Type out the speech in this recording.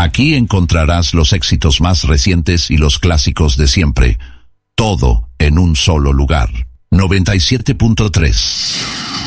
Aquí encontrarás los éxitos más recientes y los clásicos de siempre. Todo en un solo lugar. 97.3